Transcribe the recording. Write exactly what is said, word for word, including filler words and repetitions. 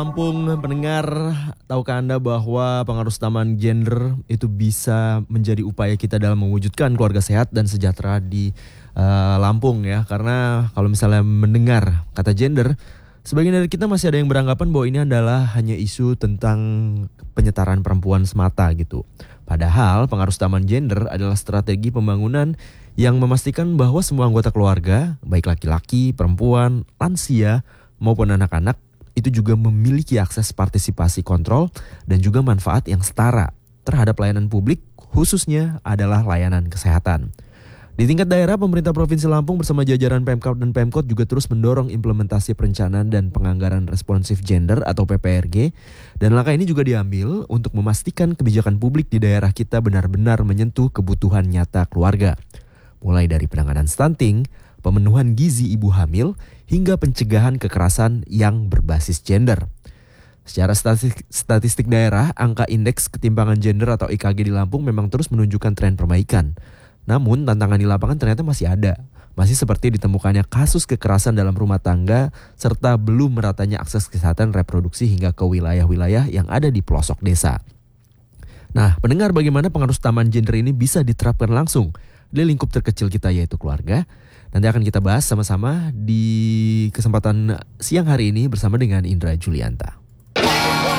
Lampung pendengar, tahukah Anda bahwa pengaruh utama gender itu bisa menjadi upaya kita dalam mewujudkan keluarga sehat dan sejahtera di uh, Lampung ya. Karena kalau misalnya mendengar kata gender, sebagian dari kita masih ada yang beranggapan bahwa ini adalah hanya isu tentang penyetaraan perempuan semata gitu. Padahal pengaruh utama gender adalah strategi pembangunan yang memastikan bahwa semua anggota keluarga, baik laki-laki, perempuan, lansia maupun anak-anak, itu juga memiliki akses partisipasi kontrol dan juga manfaat yang setara terhadap layanan publik, khususnya adalah layanan kesehatan. Di tingkat daerah, pemerintah Provinsi Lampung bersama jajaran Pemkab dan Pemkot juga terus mendorong implementasi perencanaan dan penganggaran responsif gender atau P P R G. Dan langkah ini juga diambil untuk memastikan kebijakan publik di daerah kita benar-benar menyentuh kebutuhan nyata keluarga. Mulai dari penanganan stunting, pemenuhan gizi ibu hamil, hingga pencegahan kekerasan yang berbasis gender. Secara statistik, statistik daerah, angka indeks ketimpangan gender atau I K G di Lampung memang terus menunjukkan tren perbaikan. Namun tantangan di lapangan ternyata masih ada. Masih seperti ditemukannya kasus kekerasan dalam rumah tangga, serta belum meratanya akses kesehatan reproduksi hingga ke wilayah-wilayah yang ada di pelosok desa. Nah, pendengar, bagaimana pengaruh utama gender ini bisa diterapkan langsung di lingkup terkecil kita, yaitu keluarga? Nanti akan kita bahas sama-sama di kesempatan siang hari ini bersama dengan Indra Julianta.